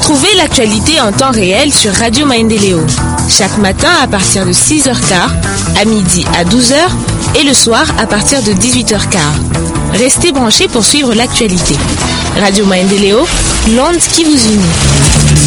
Retrouvez l'actualité en temps réel sur Radio Maendeleo. Chaque matin à partir de 6h15, à midi à 12h et le soir à partir de 18h15. Restez branchés pour suivre l'actualité. Radio Maendeleo, l'onde qui vous unit.